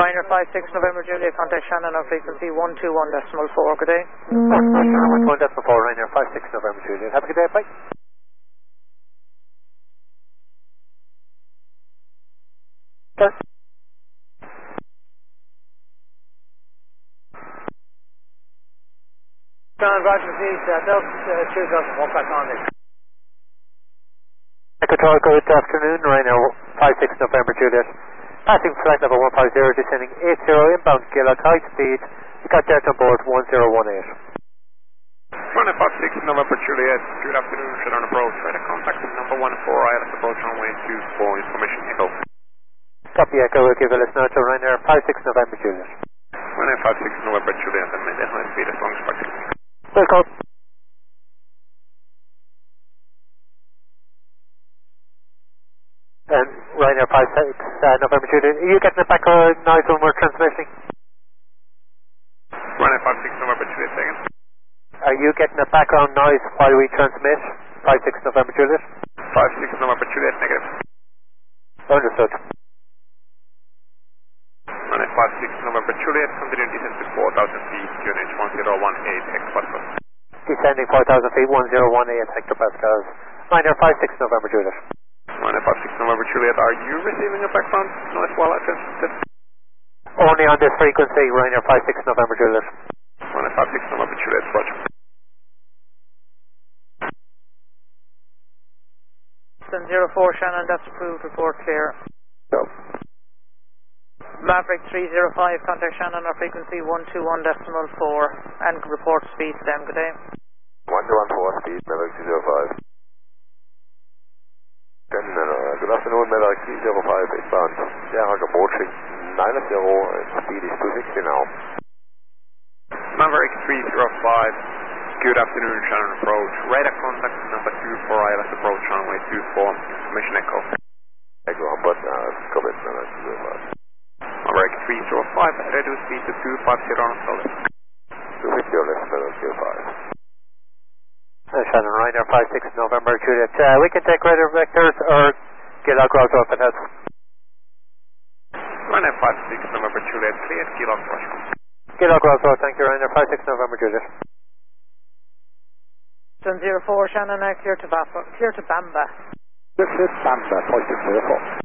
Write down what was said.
Ryanair 56 November Juliet, contact Shannon on frequency 121.4, good day. Shannon 1.4, Ryanair 56 November Juliet. Have a good day, bye. Sir? John Roger, please, Doug, choose us and walk back on this. Control, good afternoon, Ryanair 56 November Juliet. Passing flight level 150, descending 80 inbound Gillock, high speed. You got jet on board 1018. Ryanair 56 November Juliet, good afternoon, Shannon approach. Try to contact number 14 ILS approach runway 24, information Echo. Copy Echo, we'll give a listen out to Ryanair 56 November Juliet. Ryanair 56 November Juliet, and maintain high speed as long as practical. Welcome. And Ryanair 56 November Juliet, are you getting a background noise when we're transmitting? Ryanair 56 November Juliet, second. Are you getting a background noise while we transmit? 56 November Juliet? 56 November Juliet, negative. Understood. Ryanair 56 November Juliet, continuing descent to 4,000 feet, QNH 1018 hectopascals. Descending 4,000 feet, 1018 hectopascals. Ryanair 56 November Juliet. Ryanair 56 November Juliet, are you receiving a background noise while I transmitted? Only on this frequency, Ryanair 56 November Juliet. Ryanair 56 November Juliet, roger. 04 Shannon, that's approved, report clear. So. Maverick 305, contact Shannon on frequency 121.4 and report speed to them, good day. 114 speed, Maverick 305. Good afternoon, Maverick 305, inbound. Sierra approaching 90, speed is 260 now. Maverick 305. Good afternoon, Shannon approach. Radar contact number 24 ILS approach runway 24, information Echo. Echo on board, comment Maverick 305. Maverick 305, reduce speed to 250 on solid. 250 on left, Maverick 305. Shannon, Ryanair 56 November Juliet. We can take radar vectors or Gillock routes open as. Ryanair 56 November Juliet, cleared Gillock rush. Gillock routes open, thank you, Ryanair 56 November Juliet. 04 Shannon, clear to Bamba. This is Bamba, 4604.